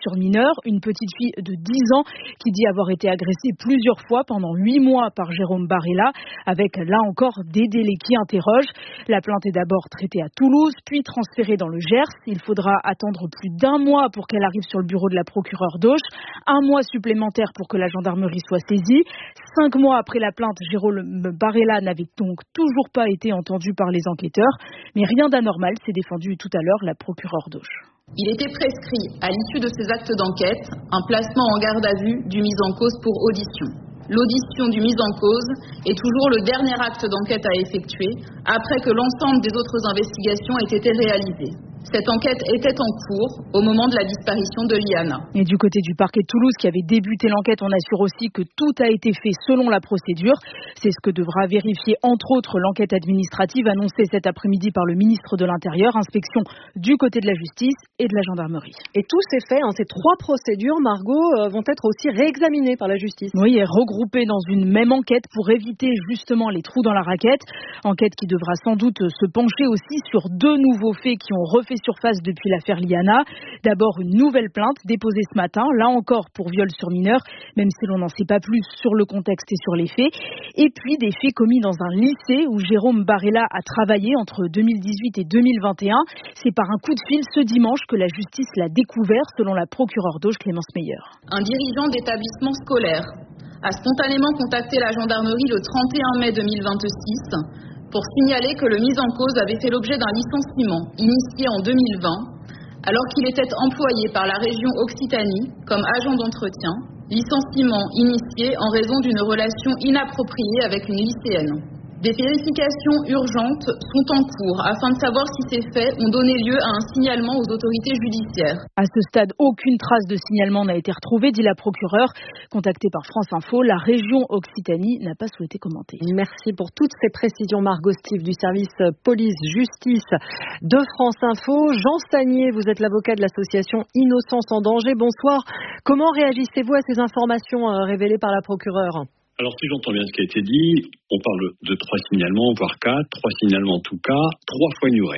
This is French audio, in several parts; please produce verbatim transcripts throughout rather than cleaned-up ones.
sur mineur, une petite fille de dix ans qui dit avoir été agressée plusieurs fois pendant huit mois par Jérôme Barella, avec là encore des délais qui interrogent. La plainte est d'abord traitée à Toulouse, puis transférée dans le Gers. Il faudra attendre plus d'un mois pour qu'elle arrive sur le bureau de la procureure d'Auch, un mois supplémentaire pour que la gendarmerie soit saisie. Cinq mois après la plainte, Jérôme Barella n'avait donc toujours pas été entendu par les enquêteurs, mais rien d'anormal, s'est défendu tout à l'heure la procureure d'Auch. Il était prescrit, à l'issue de ces actes d'enquête, un placement en garde à vue du mis en cause pour audition. L'audition du mis en cause est toujours le dernier acte d'enquête à effectuer, après que l'ensemble des autres investigations aient été réalisées. Cette enquête était en cours au moment de la disparition de Liana. Et du côté du parquet de Toulouse qui avait débuté l'enquête, on assure aussi que tout a été fait selon la procédure. C'est ce que devra vérifier entre autres l'enquête administrative annoncée cet après-midi par le ministre de l'Intérieur. Inspection du côté de la justice et de la gendarmerie. Et tous ces faits, hein, ces trois procédures, Margot, euh, vont être aussi réexaminées par la justice. Oui, et regroupées dans une même enquête pour éviter justement les trous dans la raquette. Enquête qui devra sans doute se pencher aussi sur deux nouveaux faits qui ont refait surface depuis l'affaire Liana. D'abord, une nouvelle plainte déposée ce matin, là encore pour viol sur mineur, même si l'on n'en sait pas plus sur le contexte et sur les faits. Et puis des faits commis dans un lycée où Jérôme Barella a travaillé entre deux mille dix-huit et deux mille vingt et un. C'est par un coup de fil ce dimanche que la justice l'a découvert, selon la procureure d'Auch, Clémence Meyer. Un dirigeant d'établissement scolaire a spontanément contacté la gendarmerie le trente et un mai deux mille vingt-six pour signaler que le mis en cause avait fait l'objet d'un licenciement initié en deux mille vingt, alors qu'il était employé par la région Occitanie comme agent d'entretien, licenciement initié en raison d'une relation inappropriée avec une lycéenne. Des vérifications urgentes sont en cours afin de savoir si ces faits ont donné lieu à un signalement aux autorités judiciaires. À ce stade, aucune trace de signalement n'a été retrouvée, dit la procureure. Contactée par France Info, la région Occitanie n'a pas souhaité commenter. Merci pour toutes ces précisions, Margot Steve du service police-justice de France Info. Jean Sagnier, vous êtes l'avocat de l'association Innocence en danger. Bonsoir. Comment réagissez-vous à ces informations révélées par la procureure ? Alors, si j'entends bien ce qui a été dit, on parle de trois signalements, voire quatre, trois signalements en tout cas, trois fois ignorés.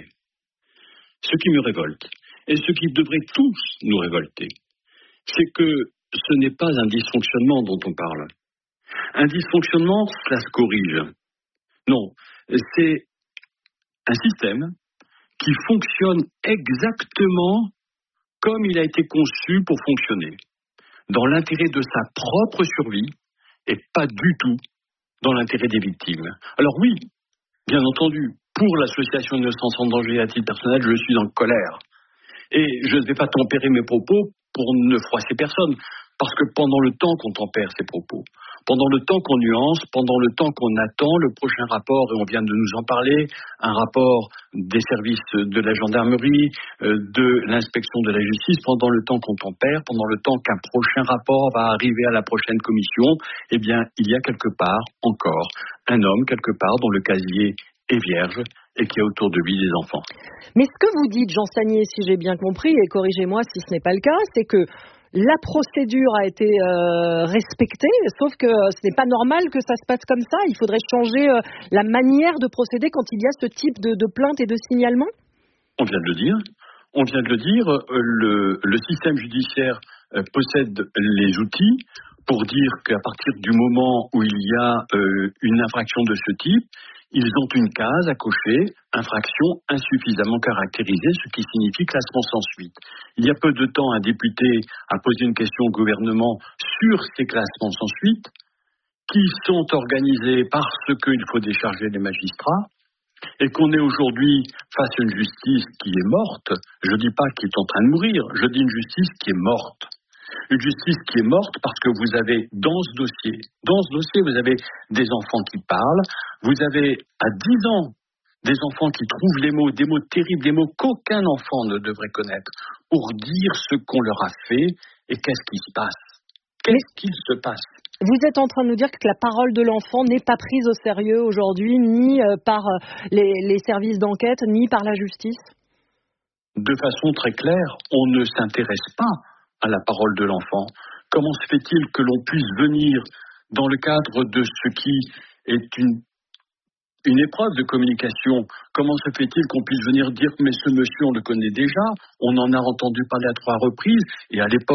Ce qui me révolte, et ce qui devrait tous nous révolter, c'est que ce n'est pas un dysfonctionnement dont on parle. Un dysfonctionnement, cela se corrige. Non, c'est un système qui fonctionne exactement comme il a été conçu pour fonctionner, dans l'intérêt de sa propre survie, et pas du tout dans l'intérêt des victimes. Alors oui, bien entendu, pour l'association Innocence en danger à titre personnel, je suis en colère. Et je ne vais pas tempérer mes propos pour ne froisser personne, parce que pendant le temps qu'on tempère ces propos, pendant le temps qu'on nuance, pendant le temps qu'on attend le prochain rapport, et on vient de nous en parler, un rapport des services de la gendarmerie, de l'inspection de la justice, pendant le temps qu'on tempère, pendant le temps qu'un prochain rapport va arriver à la prochaine commission, eh bien, il y a quelque part encore un homme, quelque part, dont le casier est vierge et qui a autour de lui des enfants. Mais ce que vous dites, Jean Sagnier, si j'ai bien compris, et corrigez-moi si ce n'est pas le cas, c'est que la procédure a été euh, respectée, sauf que ce n'est pas normal que ça se passe comme ça. Il faudrait changer euh, la manière de procéder quand il y a ce type de, de plainte et de signalement. On vient de le dire. On vient de le dire. Le, le système judiciaire euh, possède les outils pour dire qu'à partir du moment où il y a euh, une infraction de ce type, ils ont une case à cocher, infraction insuffisamment caractérisée, ce qui signifie classement sans suite. Il y a peu de temps, un député a posé une question au gouvernement sur ces classements sans suite, qui sont organisés parce qu'il faut décharger les magistrats, et qu'on est aujourd'hui face à une justice qui est morte. Je ne dis pas qui est en train de mourir, je dis une justice qui est morte. Une justice qui est morte parce que vous avez dans ce dossier, dans ce dossier, vous avez des enfants qui parlent, vous avez à dix ans des enfants qui trouvent les mots, des mots terribles, des mots qu'aucun enfant ne devrait connaître, pour dire ce qu'on leur a fait et qu'est-ce qui se passe. Qu'est-ce qu'il se passe ? Vous êtes en train de nous dire que la parole de l'enfant n'est pas prise au sérieux aujourd'hui, ni par les, les services d'enquête, ni par la justice ? De façon très claire, on ne s'intéresse pas à la parole de l'enfant. Comment se fait-il que l'on puisse venir, dans le cadre de ce qui est une, une épreuve de communication, comment se fait-il qu'on puisse venir dire « mais ce monsieur, on le connaît déjà, on en a entendu parler à trois reprises » et à l'époque,